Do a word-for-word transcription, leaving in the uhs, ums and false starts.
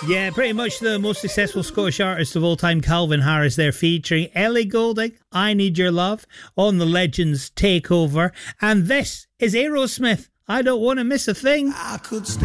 Yeah, pretty much the most successful Scottish artist of all time, Calvin Harris, there featuring Ellie Goulding, I Need Your Love, on the Legends Takeover. And this is Aerosmith, I Don't Want to Miss a Thing. I could